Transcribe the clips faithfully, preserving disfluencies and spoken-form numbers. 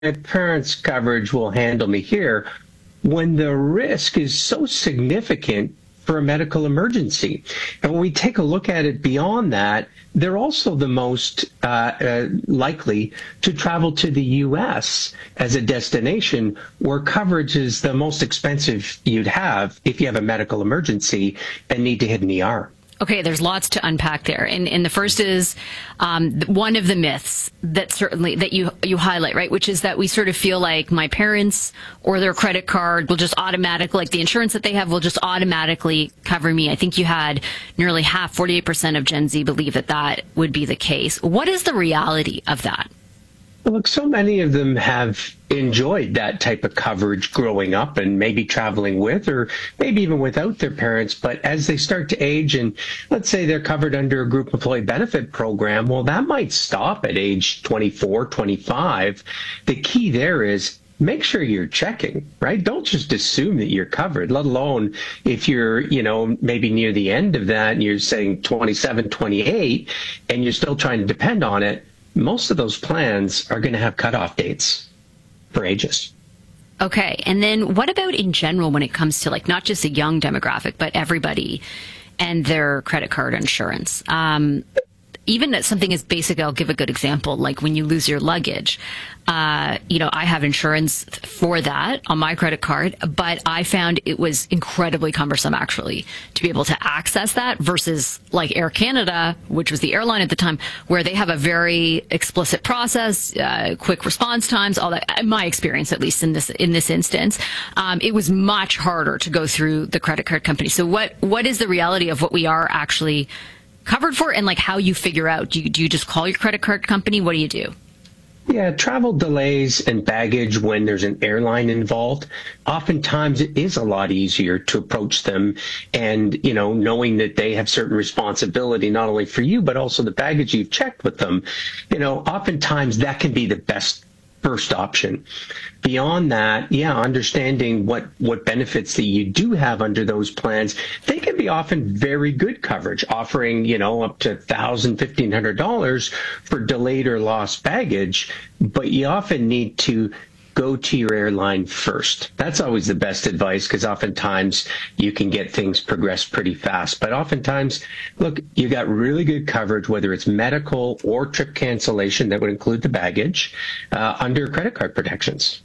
my parents' coverage will handle me here, when the risk is so significant for a medical emergency. And when we take a look at it beyond that, they're also the most uh, uh, likely to travel to the U S as a destination where coverage is the most expensive you'd have if you have a medical emergency and need to hit an E R. Okay, there's lots to unpack there. And, and the first is um, one of the myths that certainly that you you highlight, right, which is that we sort of feel like my parents or their credit card will just automatically, like the insurance that they have will just automatically cover me. I think you had nearly half, forty-eight percent of Gen Z believe that that would be the case. What is the reality of that? Look, so many of them have enjoyed that type of coverage growing up and maybe traveling with or maybe even without their parents. But as they start to age and let's say they're covered under a group employee benefit program, well, that might stop at age twenty-four, twenty-five. The key there is make sure you're checking, right? Don't just assume that you're covered, let alone if you're, you know, maybe near the end of that and you're saying twenty-seven, twenty-eight and you're still trying to depend on it. Most of those plans are going to have cutoff dates for ages. Okay. And then what about in general when it comes to like not just a young demographic, but everybody and their credit card insurance? Um, even at something as basic, I'll give a good example, like when you lose your luggage. Uh, you know, I have insurance for that on my credit card, but I found it was incredibly cumbersome actually to be able to access that versus like Air Canada, which was the airline at the time, where they have a very explicit process, uh, quick response times, all that. In my experience, at least in this in this instance, um, it was much harder to go through the credit card company. So what what is the reality of what we are actually covered for, and like how you figure out? Do you, do you just call your credit card company? What do you do? Yeah, travel delays and baggage when there's an airline involved, oftentimes it is a lot easier to approach them and, you know, knowing that they have certain responsibility, not only for you, but also the baggage you've checked with them. You know, oftentimes that can be the best first option. Beyond that, yeah, understanding what, what benefits that you do have under those plans, they can be often very good coverage, offering, you know, up to one thousand dollars, fifteen hundred dollars for delayed or lost baggage, but you often need to go to your airline first. That's always the best advice because oftentimes you can get things progressed pretty fast. But oftentimes, look, you got really good coverage, whether it's medical or trip cancellation, that would include the baggage, uh, under credit card protections.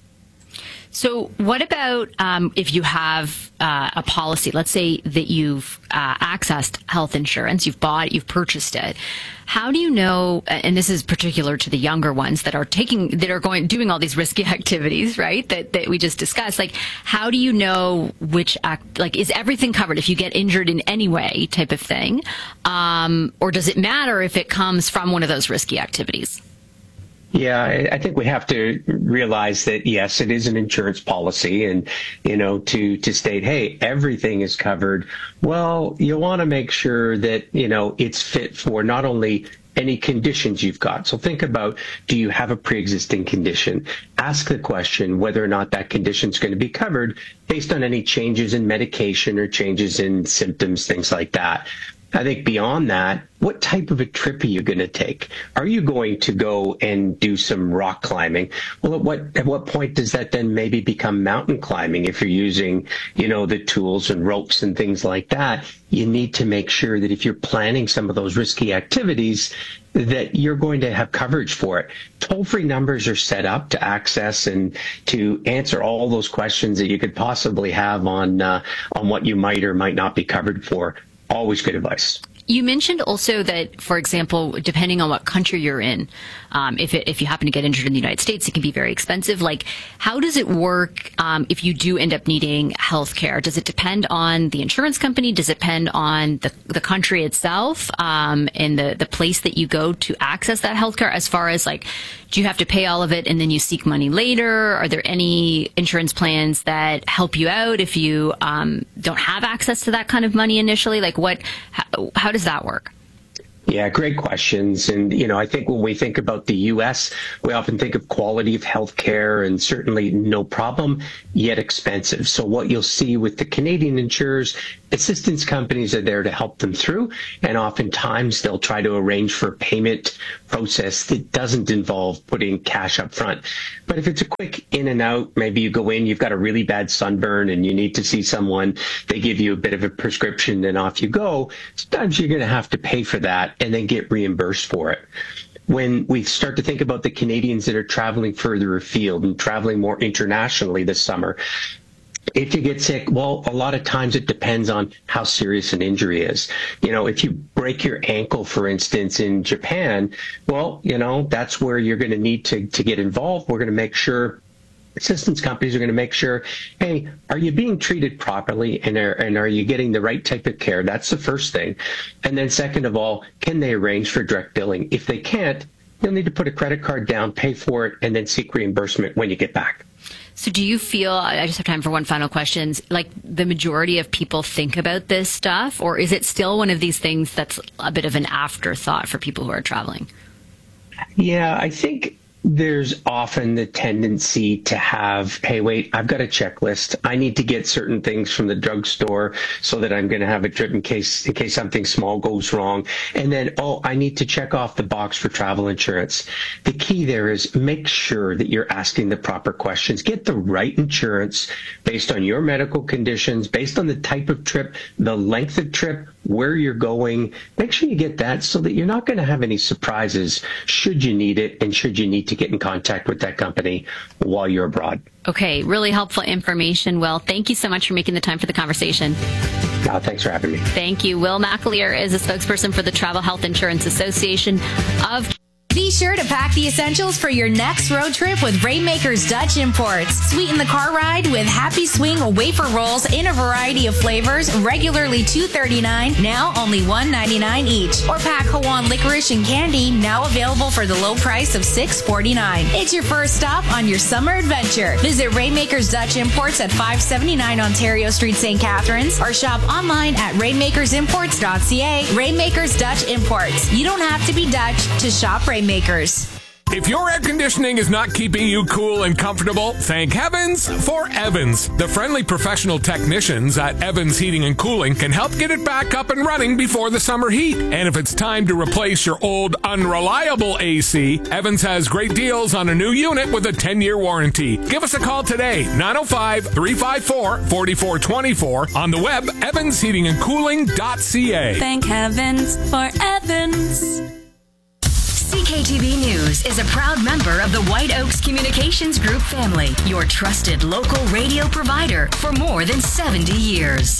So what about um, if you have uh, a policy, let's say that you've uh, accessed health insurance, you've bought it, you've purchased it. How do you know, and this is particular to the younger ones that are taking, that are going, doing all these risky activities, right, that, that we just discussed, like, how do you know which act, like, is everything covered if you get injured in any way type of thing? Um, or does it matter if it comes from one of those risky activities? Yeah, I think we have to realize that, yes, it is an insurance policy. And, you know, to, to state, hey, everything is covered. Well, you want to make sure that, you know, it's fit for not only any conditions you've got. So think about, do you have a pre-existing condition? Ask the question whether or not that condition is going to be covered based on any changes in medication or changes in symptoms, things like that. I think beyond that, what type of a trip are you going to take? Are you going to go and do some rock climbing? Well, at what at what point does that then maybe become mountain climbing? If you're using, you know, the tools and ropes and things like that, you need to make sure that if you're planning some of those risky activities, that you're going to have coverage for it. Toll-free numbers are set up to access and to answer all those questions that you could possibly have on uh, on what you might or might not be covered for. Always good advice. You mentioned also that, for example, depending on what country you're in, um, if it, if you happen to get injured in the United States, it can be very expensive. Like, how does it work um, if you do end up needing health care? Does it depend on the insurance company? Does it depend on the, the country itself um, and the, the place that you go to access that health care? As far as, like, do you have to pay all of it and then you seek money later? Are there any insurance plans that help you out if you um, don't have access to that kind of money initially? Like, what? How, how does that work? Yeah, great questions. And, you know, I think when we think about the U S, we often think of quality of healthcare and certainly no problem, yet expensive. So what you'll see with the Canadian insurers, assistance companies are there to help them through. And oftentimes they'll try to arrange for a payment process that doesn't involve putting cash up front. But if it's a quick in and out, maybe you go in, you've got a really bad sunburn and you need to see someone, they give you a bit of a prescription and off you go. Sometimes you're going to have to pay for that and then get reimbursed for it. When we start to think about the Canadians that are traveling further afield and traveling more internationally this summer, if you get sick, well, a lot of times it depends on how serious an injury is. You know, if you break your ankle, for instance, in Japan, well, you know, that's where you're going to need to, to get involved. We're going to make sure assistance companies are going to make sure, hey, are you being treated properly and are, and are you getting the right type of care? That's the first thing. And then second of all, can they arrange for direct billing? If they can't, you'll need to put a credit card down, pay for it, and then seek reimbursement when you get back. So do you feel, I just have time for one final question, like the majority of people think about this stuff, or is it still one of these things that's a bit of an afterthought for people who are traveling? Yeah, I think there's often the tendency to have, hey, wait, I've got a checklist. I need to get certain things from the drugstore so that I'm going to have a trip in case in case something small goes wrong. And then, oh, I need to check off the box for travel insurance. The key there is make sure that you're asking the proper questions. Get the right insurance based on your medical conditions, based on the type of trip, the length of trip, where you're going. Make sure you get that so that you're not going to have any surprises should you need it and should you need to get in contact with that company while you're abroad. Okay, really helpful information, Will. Thank you so much for making the time for the conversation. Uh, thanks for having me. Thank you. Will McAleer is a spokesperson for the Travel Health Insurance Association of... Be sure to pack the essentials for your next road trip with Rainmakers Dutch Imports. Sweeten the car ride with Happy Swing wafer rolls in a variety of flavors, regularly two dollars and thirty-nine cents, now only one dollar and ninety-nine cents each. Or pack Hawan licorice and candy, now available for the low price of six dollars and forty-nine cents. It's your first stop on your summer adventure. Visit Rainmakers Dutch Imports at five seventy-nine Ontario Street, Saint Catharines, or shop online at rainmakers imports dot c a. Rainmakers Dutch Imports. You don't have to be Dutch to shop Rainmakers. If your air conditioning is not keeping you cool and comfortable, thank heavens for Evans. The friendly professional technicians at Evans Heating and Cooling can help get it back up and running before the summer heat. And if it's time to replace your old unreliable A C, Evans has great deals on a new unit with a ten-year warranty. Give us a call today, nine oh five, three five four, four four two four, on the web, evans heating and cooling dot c a. Thank heavens for Evans. C K T V News is a proud member of the White Oaks Communications Group family, your trusted local radio provider for more than seventy years.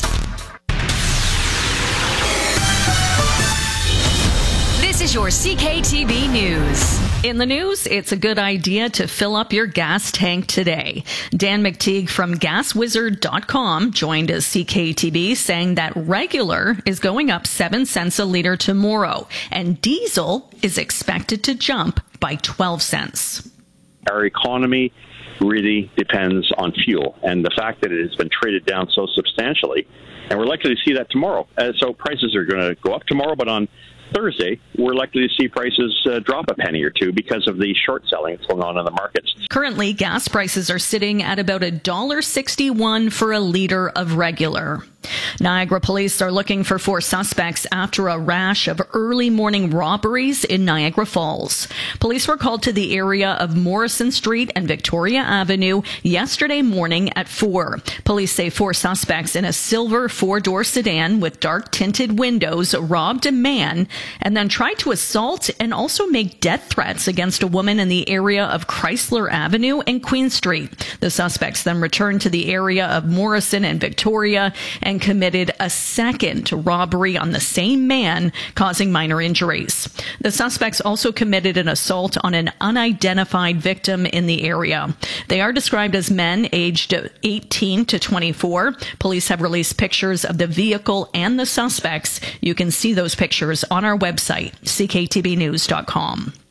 This is your C K T V News. In the news, it's a good idea to fill up your gas tank today. Dan McTeague from gas wizard dot com joined us C K T V saying that regular is going up seven cents a liter tomorrow and diesel is expected to jump by twelve cents. Our economy really depends on fuel, and the fact that it has been traded down so substantially, and we're likely to see that tomorrow. Uh, so prices are going to go up tomorrow, but on Thursday, we're likely to see prices uh, drop a penny or two because of the short selling that's going on in the markets. Currently, gas prices are sitting at about one dollar sixty-one for a liter of regular. Niagara police are looking for four suspects after a rash of early morning robberies in Niagara Falls. Police were called to the area of Morrison Street and Victoria Avenue yesterday morning at four. Police say four suspects in a silver four-door sedan with dark-tinted windows robbed a man and then tried to assault and also make death threats against a woman in the area of Chrysler Avenue and Queen Street. The suspects then returned to the area of Morrison and Victoria and committed a second robbery on the same man, causing minor injuries. The suspects also committed an assault on an unidentified victim in the area. They are described as men aged eighteen to twenty-four. Police have released pictures of the vehicle and the suspects. You can see those pictures on our website, c k t v news dot com.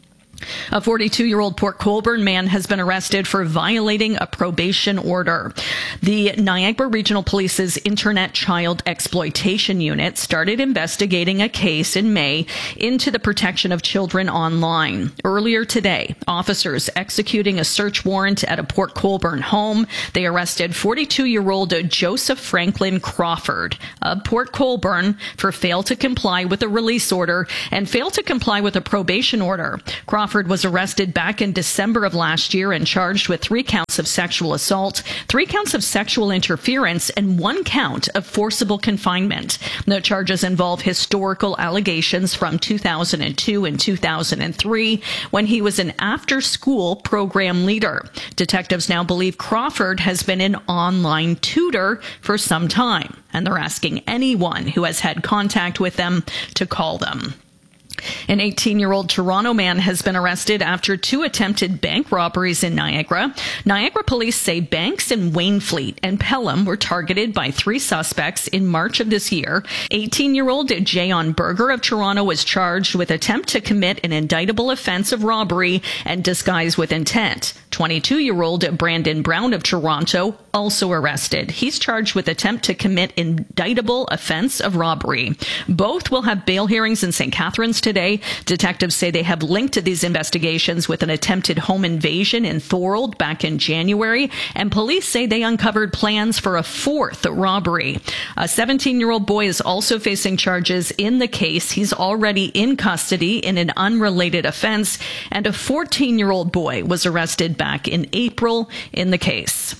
A forty-two-year-old Port Colborne man has been arrested for violating a probation order. The Niagara Regional Police's Internet Child Exploitation Unit started investigating a case in May into the protection of children online. Earlier today, officers executing a search warrant at a Port Colborne home, they arrested forty-two-year-old Joseph Franklin Crawford of Port Colborne for fail to comply with a release order and fail to comply with a probation order. Crawford was arrested back in December of last year and charged with three counts of sexual assault, three counts of sexual interference, and one count of forcible confinement. The charges involve historical allegations from two thousand two and two thousand three when he was an after-school program leader. Detectives now believe Crawford has been an online tutor for some time, and they're asking anyone who has had contact with them to call them. An eighteen-year-old Toronto man has been arrested after two attempted bank robberies in Niagara. Niagara police say banks in Wainfleet and Pelham were targeted by three suspects in March of this year. eighteen-year-old Jayon Berger of Toronto was charged with attempt to commit an indictable offense of robbery and disguise with intent. twenty-two-year-old Brandon Brown of Toronto also arrested. He's charged with attempt to commit indictable offense of robbery. Both will have bail hearings in Saint Catharines today. Detectives say they have linked these investigations with an attempted home invasion in Thorold back in January, and police say they uncovered plans for a fourth robbery. A seventeen-year-old boy is also facing charges in the case. He's already in custody in an unrelated offense, and a fourteen-year-old boy was arrested back in April in the case.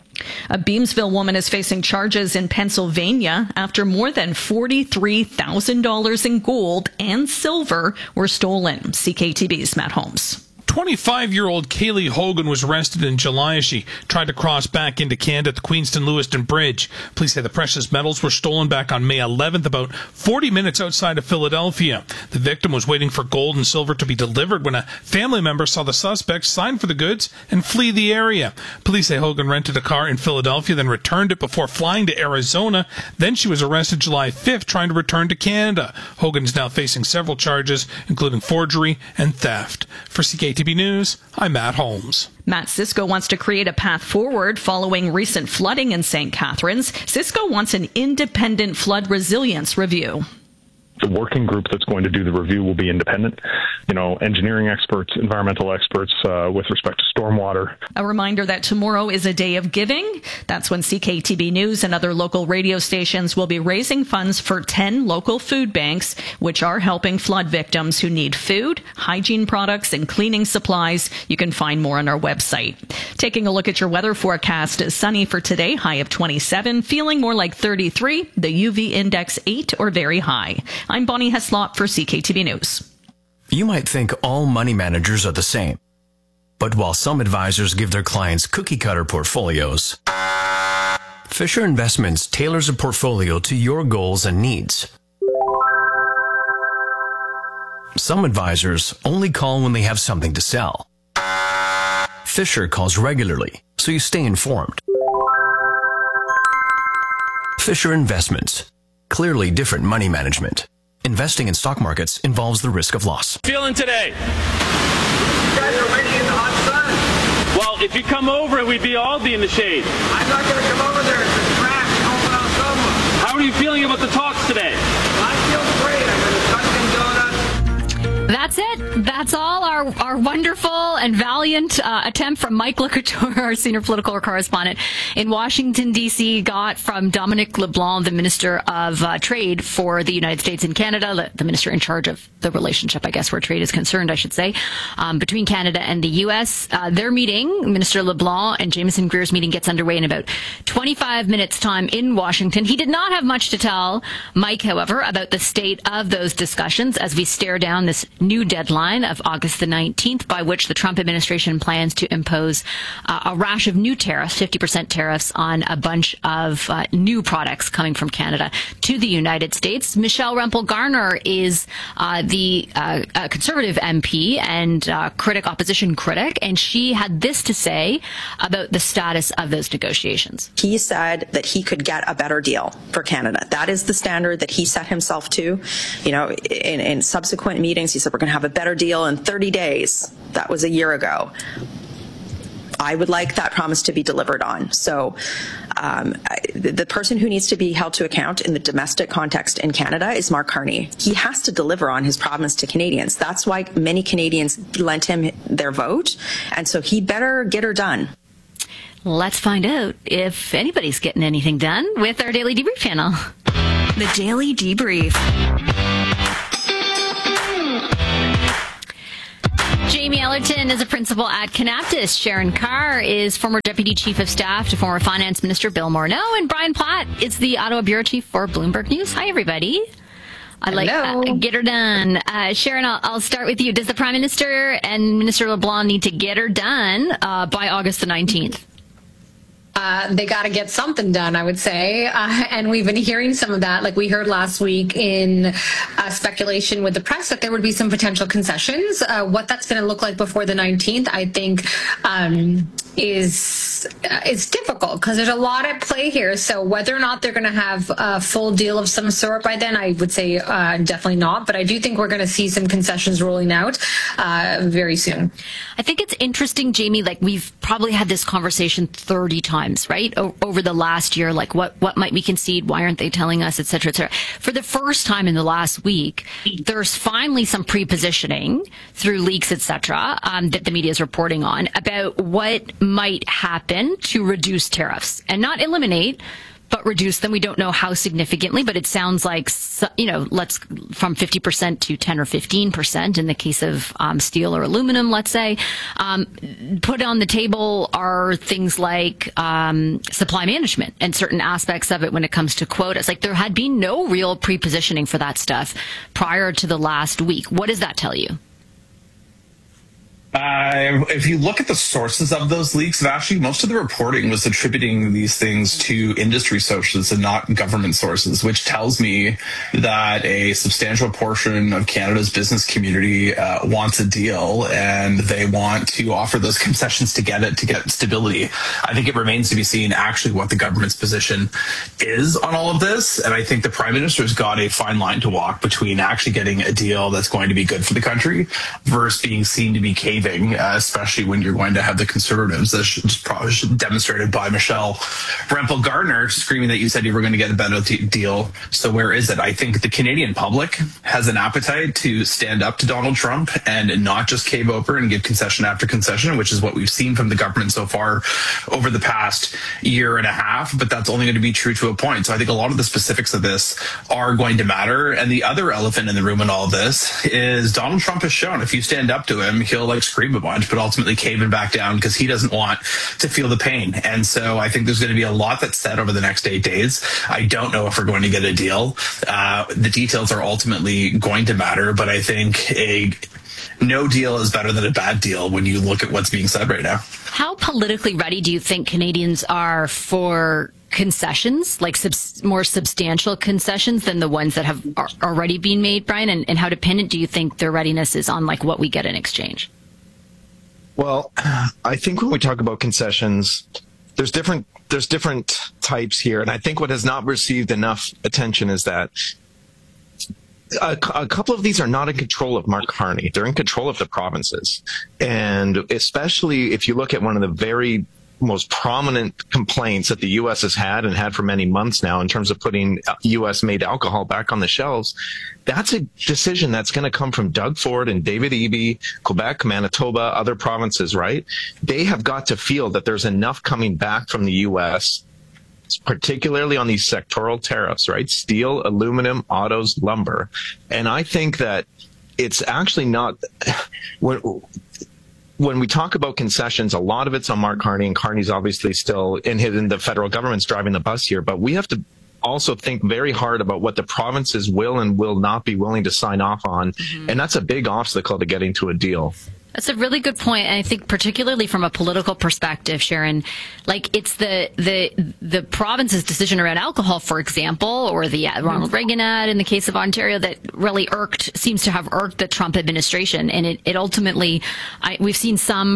A Beamsville woman is facing charges in Pennsylvania after more than forty-three thousand dollars in gold and silver were stolen. C K T V's Matt Holmes. twenty-five-year-old Kaylee Hogan was arrested in July as she tried to cross back into Canada at the Queenston-Lewiston Bridge. Police say the precious metals were stolen back on May eleventh, about forty minutes outside of Philadelphia. The victim was waiting for gold and silver to be delivered when a family member saw the suspects sign for the goods and flee the area. Police say Hogan rented a car in Philadelphia, then returned it before flying to Arizona. Then she was arrested July fifth, trying to return to Canada. Hogan is now facing several charges, including forgery and theft. For C K T V News, I'm Matt Holmes. Matt Cisco wants to create a path forward following recent flooding in Saint Catharines. Cisco wants an independent flood resilience review. The working group that's going to do the review will be independent. You know, engineering experts, environmental experts uh, with respect to stormwater. A reminder that tomorrow is a day of giving. That's when C K T V News and other local radio stations will be raising funds for ten local food banks, which are helping flood victims who need food, hygiene products, and cleaning supplies. You can find more on our website. Taking a look at your weather forecast, sunny for today, high of twenty-seven, feeling more like thirty-three, the U V index eight or very high. I'm Bonnie Heslop for C K T V News. You might think all money managers are the same. But while some advisors give their clients cookie-cutter portfolios, Fisher Investments tailors a portfolio to your goals and needs. Some advisors only call when they have something to sell. Fisher calls regularly, so you stay informed. Fisher Investments. Clearly different money management. Investing in stock markets involves the risk of loss. Feeling today? You guys are waiting in the hot sun. Well, if you come over, we'd be all be in the shade. I'm not going to come over there. It's a track going on somewhere. How are you feeling about the talks today? I feel great. I'm going to Dunkin' Donuts. That's it. That's all. Our our wonderful and valiant uh, attempt from Mike LeCouture, our senior political correspondent in Washington, D C, got from Dominic LeBlanc, the Minister of uh, Trade for the United States and Canada, the minister in charge of the relationship, I guess, where trade is concerned, I should say, um, between Canada and the U S. Uh, their meeting, Minister LeBlanc and Jameson Greer's meeting, gets underway in about twenty-five minutes' time in Washington. He did not have much to tell Mike, however, about the state of those discussions as we stare down this new deadline of August the nineteenth, by which the Trump administration plans to impose uh, a rash of new tariffs, fifty percent tariffs on a bunch of uh, new products coming from Canada to the United States. Michelle Rempel-Garner is uh, the uh, uh, conservative M P and uh, critic, opposition critic, and she had this to say about the status of those negotiations. He said that he could get a better deal for Canada. That is the standard that he set himself to. You know, in, in subsequent meetings, he said we're going to to have a better deal in thirty days. That was a year ago. I would like that promise to be delivered on. So um, the, the person who needs to be held to account in the domestic context in Canada is Mark Carney. He has to deliver on his promise to Canadians. That's why many Canadians lent him their vote. And so he better get her done. Let's find out if anybody's getting anything done with our Daily Debrief panel. The Daily Debrief. Jamie Ellerton is a principal at Kanaptis. Sharon Carr is former Deputy Chief of Staff to former Finance Minister Bill Morneau. And Brian Platt is the Ottawa Bureau Chief for Bloomberg News. Hi, everybody. I like uh, get her done. Uh, Sharon, I'll, I'll start with you. Does the Prime Minister and Minister LeBlanc need to get her done uh, by August the nineteenth? Uh, they got to get something done, I would say. Uh, and we've been hearing some of that. Like we heard last week in uh, speculation with the press that there would be some potential concessions. Uh, what that's going to look like before the nineteenth, I think, um, is uh, is difficult because there's a lot at play here. So whether or not they're going to have a full deal of some sort by then, I would say uh, definitely not. But I do think we're going to see some concessions rolling out uh, very soon. I think it's interesting, Jamie, like we've probably had this conversation thirty times, right? O- over the last year, like what, what might we concede? Why aren't they telling us, et cetera, et cetera. For the first time in the last week, there's finally some pre-positioning through leaks, et cetera, um, that the media is reporting on about what might happen to reduce tariffs and not eliminate, but reduce them. We don't know how significantly, but it sounds like, you know, let's from fifty percent to ten or fifteen percent in the case of um, steel or aluminum, let's say. Um, put on the table are things like um, supply management and certain aspects of it when it comes to quotas. Like there had been no real pre-positioning for that stuff prior to the last week. What does that tell you? Uh, if you look at the sources of those leaks, actually most of the reporting was attributing these things to industry sources and not government sources, which tells me that a substantial portion of Canada's business community uh, wants a deal and they want to offer those concessions to get it, to get stability. I think it remains to be seen actually what the government's position is on all of this. And I think the Prime Minister's got a fine line to walk between actually getting a deal that's going to be good for the country versus being seen to be caving. Uh, especially when you're going to have the Conservatives, as probably demonstrated by Michelle Rempel-Gardner, screaming that you said you were going to get a better t- deal. So where is it? I think the Canadian public has an appetite to stand up to Donald Trump and not just cave over and give concession after concession, which is what we've seen from the government so far over the past year and a half. But that's only going to be true to a point. So I think a lot of the specifics of this are going to matter. And the other elephant in the room in all of this is Donald Trump has shown if you stand up to him, he'll like scream a bunch, but ultimately caving back down because he doesn't want to feel the pain. And so I think there's going to be a lot that's said over the next eight days. I don't know if we're going to get a deal. Uh, the details are ultimately going to matter, but I think a no deal is better than a bad deal when you look at what's being said right now. How politically ready do you think Canadians are for concessions, like subs- more substantial concessions than the ones that have are already been made, Brian? And, and how dependent do you think their readiness is on like what we get in exchange? Well, I think when we talk about concessions, there's different there's different types here, and I think what has not received enough attention is that a, a couple of these are not in control of Mark Carney. They're in control of the provinces, and especially if you look at one of the very most prominent complaints that the U S has had and had for many months now in terms of putting U S-made alcohol back on the shelves, that's a decision that's going to come from Doug Ford and David Eby, Quebec, Manitoba, other provinces, right? They have got to feel that there's enough coming back from the U S, particularly on these sectoral tariffs, right? Steel, aluminum, autos, lumber. And I think that it's actually not... when, When we talk about concessions, a lot of it's on Mark Carney, and Carney's obviously still in, his, in the federal government's driving the bus here. But we have to also think very hard about what the provinces will and will not be willing to sign off on. Mm-hmm. And that's a big obstacle to getting to a deal. That's a really good point. And I think particularly from a political perspective, Sharon, like it's the the the province's decision around alcohol, for example, or the Ronald Reagan ad in the case of Ontario that really irked, seems to have irked the Trump administration. And it, it ultimately, I, we've seen some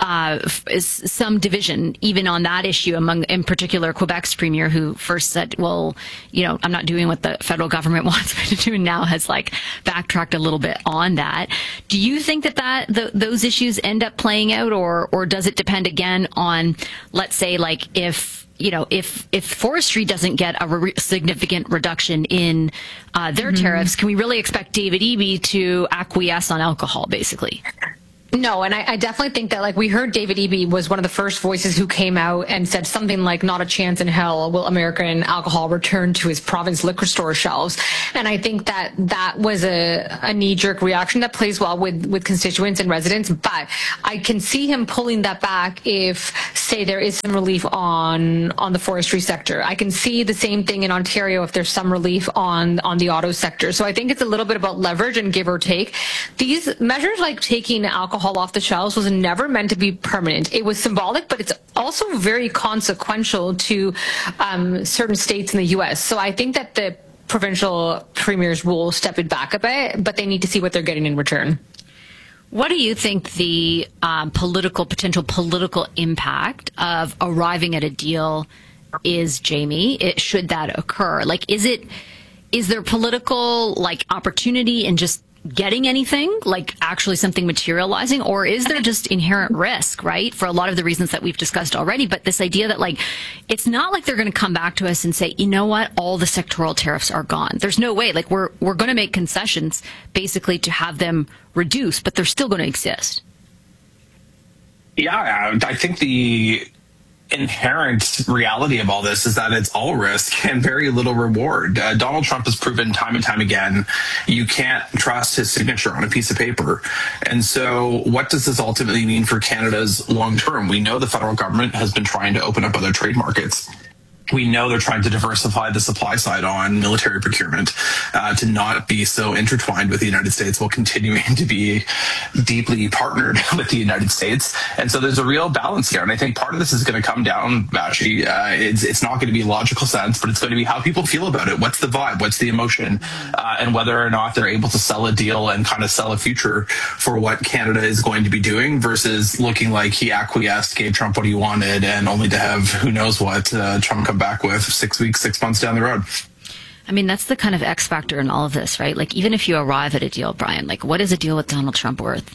uh, is some division even on that issue among, in particular, Quebec's premier, who first said, well, you know, I'm not doing what the federal government wants me to do, and now has like backtracked a little bit on that. Do you think that, that the, those issues end up playing out, or or does it depend again on, let's say, like if you know, if if forestry doesn't get a re- significant reduction in uh, their mm-hmm. tariffs, can we really expect David Eby to acquiesce on alcohol, basically? No, and I, I definitely think that, like, we heard David Eby was one of the first voices who came out and said something like, not a chance in hell will American alcohol return to his province liquor store shelves. And I think that that was a, a knee-jerk reaction that plays well with, with constituents and residents. But I can see him pulling that back if, say, there is some relief on on the forestry sector. I can see the same thing in Ontario if there's some relief on, on the auto sector. So I think it's a little bit about leverage and give or take. These measures, like taking alcohol off the shelves, was never meant to be permanent. It was symbolic, but it's also very consequential to um, certain states in the U S. So I think that the provincial premiers will step it back a bit, but they need to see what they're getting in return. What do you think the um, political, potential political impact of arriving at a deal is, Jamie? It, should that occur? Like, is it, is there political, like, opportunity in just getting anything, like actually something materializing, or is there just inherent risk, right, for a lot of the reasons that we've discussed already? But this idea that, like, it's not like they're going to come back to us and say, you know what, all the sectoral tariffs are gone. There's no way. Like, we're we're going to make concessions basically to have them reduced, but they're still going to exist. Yeah, I think the inherent reality of all this is that it's all risk and very little reward. Uh, Donald Trump has proven time and time again, you can't trust his signature on a piece of paper. And so what does this ultimately mean for Canada's long term? We know the federal government has been trying to open up other trade markets. We know they're trying to diversify the supply side on military procurement uh, to not be so intertwined with the United States while continuing to be deeply partnered with the United States. And so there's a real balance here. And I think part of this is going to come down, Vashi. Uh, it's, it's not going to be logical sense, but it's going to be how people feel about it. What's the vibe? What's the emotion? Uh, and whether or not they're able to sell a deal and kind of sell a future for what Canada is going to be doing versus looking like he acquiesced, gave Trump what he wanted, and only to have who knows what uh, Trump come back with six weeks, six months down the road. I mean, that's the kind of X factor in all of this, right? Like, even if you arrive at a deal, Brian, like, what is a deal with Donald Trump worth?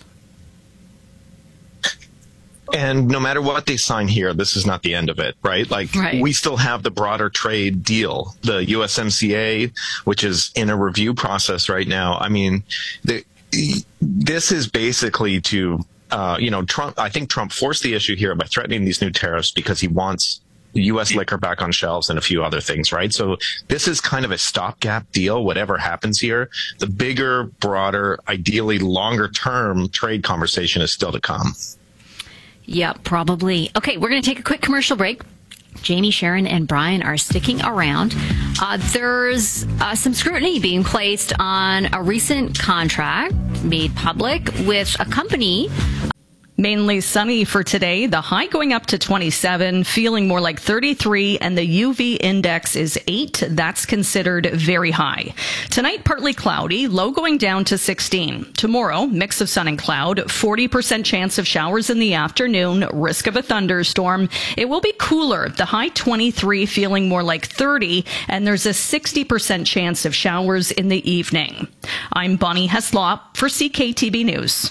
And no matter what they sign here, this is not the end of it, right? Like, right. We still have the broader trade deal, the U S M C A, which is in a review process right now. I mean, the, this is basically to, uh, you know, Trump, I think Trump forced the issue here by threatening these new tariffs because he wants U S liquor back on shelves and a few other things, right? So this is kind of a stopgap deal, whatever happens here. The bigger, broader, ideally longer term trade conversation is still to come. Yeah, probably. Okay, we're going to take a quick commercial break. Jamie, Sharon, and Brian are sticking around. Uh, there's uh, some scrutiny being placed on a recent contract made public with a company. Mainly sunny for today. The high going up to twenty-seven, feeling more like thirty-three, and the U V index is eight. That's considered very high. Tonight, partly cloudy, low going down to sixteen. Tomorrow, mix of sun and cloud, forty percent chance of showers in the afternoon, risk of a thunderstorm. It will be cooler. The high twenty-three, feeling more like thirty, and there's a sixty percent chance of showers in the evening. I'm Bonnie Heslop for C K T B News.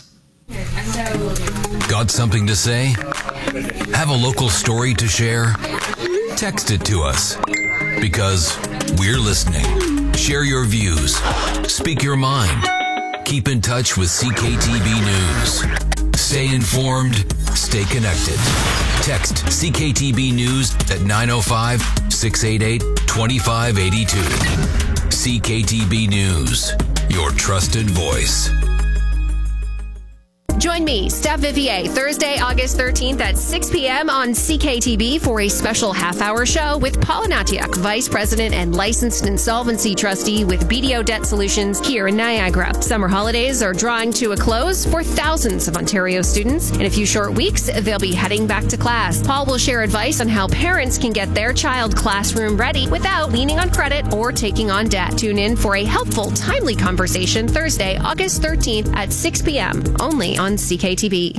Got something to say? Have a local story to share? Text it to us, because we're listening. Share your views. Speak your mind. Keep in touch with C K T B News. Stay informed. Stay connected. Text C K T B News at nine oh five, six eight eight, two five eight two. C K T B News, your trusted voice. Join me, Steph Vivier, Thursday, August thirteenth at six p.m. on C K T B for a special half-hour show with Paula Natiuk, Vice President and Licensed Insolvency Trustee with B D O Debt Solutions here in Niagara. Summer holidays are drawing to a close for thousands of Ontario students. In a few short weeks, they'll be heading back to class. Paul will share advice on how parents can get their child classroom ready without leaning on credit or taking on debt. Tune in for a helpful, timely conversation Thursday, August thirteenth at six p.m. only on C K T V.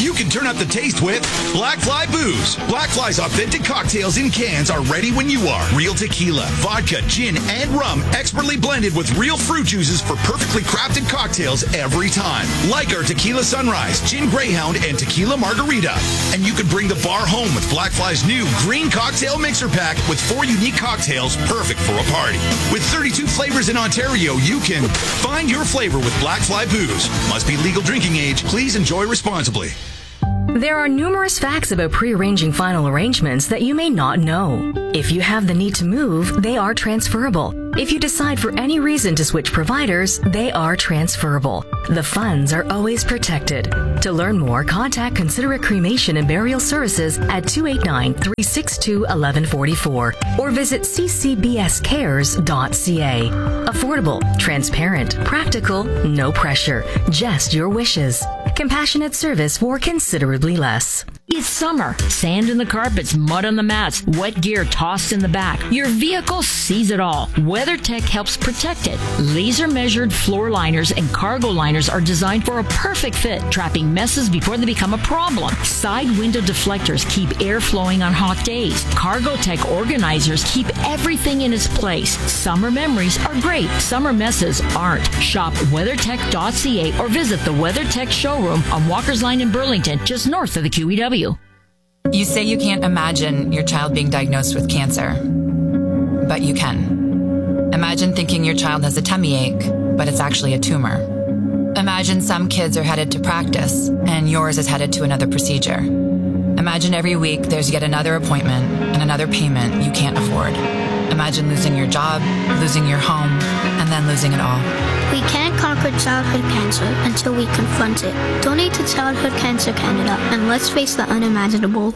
You can turn up the taste with Black Fly Booze. Black Fly's authentic cocktails in cans are ready when you are. Real tequila, vodka, gin, and rum expertly blended with real fruit juices for perfectly crafted cocktails every time. Like our Tequila Sunrise, Gin Greyhound, and Tequila Margarita. And you can bring the bar home with Black Fly's new green cocktail mixer pack with four unique cocktails perfect for a party. With thirty-two flavors in Ontario, you can find your flavor with Black Fly Booze. Must be legal drinking age. Please enjoy responsibly. There are numerous facts about pre-arranging final arrangements that you may not know. If you have the need to move, they are transferable. If you decide for any reason to switch providers, they are transferable. The funds are always protected. To learn more, contact Considerate Cremation and Burial Services at two eight nine, three six two, one one four four or visit c c b s cares dot c a. Affordable, transparent, practical, no pressure, just your wishes. Compassionate service for considerably less. It's summer. Sand in the carpets, mud on the mats, wet gear tossed in the back. Your vehicle sees it all. WeatherTech helps protect it. Laser measured floor liners and cargo liners are designed for a perfect fit, trapping messes before they become a problem. Side window deflectors keep air flowing on hot days. CargoTech organizers keep everything in its place. Summer memories are great. Summer messes aren't. Shop weathertech dot c a or visit the WeatherTech showroom on Walker's Line in Burlington, just north of the Q E W. You say you can't imagine your child being diagnosed with cancer, but you can. Imagine thinking your child has a tummy ache, but it's actually a tumor. Imagine some kids are headed to practice, and yours is headed to another procedure. Imagine every week there's yet another appointment and another payment you can't afford. Imagine losing your job, losing your home, and then losing it all. We can't conquer childhood cancer until we confront it. Donate to Childhood Cancer Canada, and let's face the unimaginable.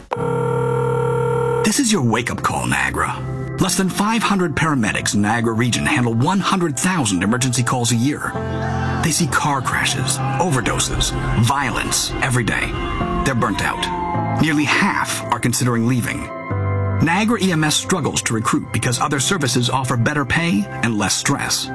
This is your wake-up call, Niagara. Less than five hundred paramedics in Niagara region handle one hundred thousand emergency calls a year. They see car crashes, overdoses, violence every day. They're burnt out. Nearly half are considering leaving. Niagara E M S struggles to recruit because other services offer better pay and less stress.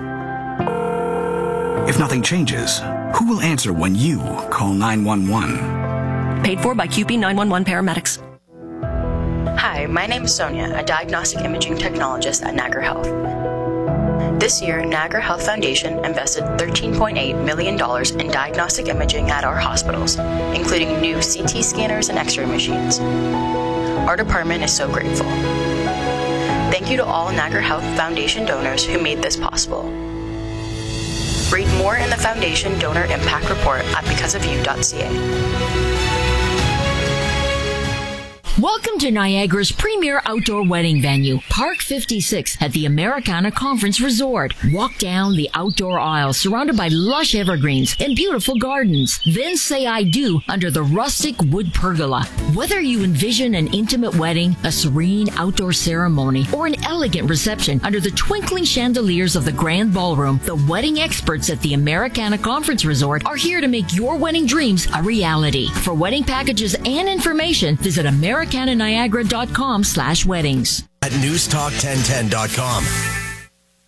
If nothing changes, who will answer when you call nine one one? Paid for by Q P nine one one paramedics. Hi, my name is Sonia, a diagnostic imaging technologist at Niagara Health. This year, Niagara Health Foundation invested thirteen point eight million dollars in diagnostic imaging at our hospitals, including new C T scanners and X-ray machines. Our department is so grateful. Thank you to all Niagara Health Foundation donors who made this possible. Read more in the Foundation Donor Impact Report at because of you dot c a. Welcome to Niagara's premier outdoor wedding venue, Park fifty-six at the Americana Conference Resort. Walk down the outdoor aisle surrounded by lush evergreens and beautiful gardens. Then say I do under the rustic wood pergola. Whether you envision an intimate wedding, a serene outdoor ceremony, or an elegant reception under the twinkling chandeliers of the grand ballroom, the wedding experts at the Americana Conference Resort are here to make your wedding dreams a reality. For wedding packages and information, visit Americana Niagara dot com slash weddings. At news talk ten ten dot com.